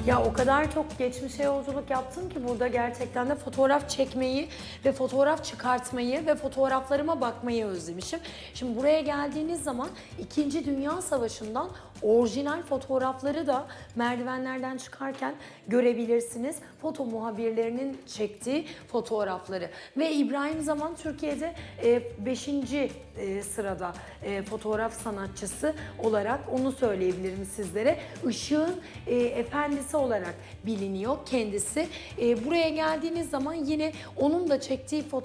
Ya o kadar çok geçmişe yolculuk yaptım ki burada gerçekten de fotoğraf çekmeyi ve fotoğraf çıkartmayı ve fotoğraflarıma bakmayı özlemişim. Şimdi buraya geldiğiniz zaman 2. Dünya Savaşı'ndan orijinal fotoğrafları da merdivenlerden çıkarken görebilirsiniz. Foto muhabirlerinin çektiği fotoğrafları. Ve İbrahim Zaman Türkiye'de 5. sırada fotoğraf sanatçısı olarak onu söyleyebilirim sizlere. Işığın efendisi olarak biliniyor kendisi. Buraya geldiğiniz zaman yine onun da çektiği fotoğraf